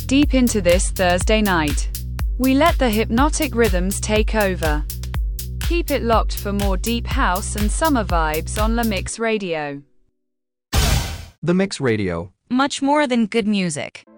deep into this Thursday night. We let the hypnotic rhythms take over. Keep it locked for more deep house and summer vibes on La Mix Radio. The Mix Radio. Much more than good music.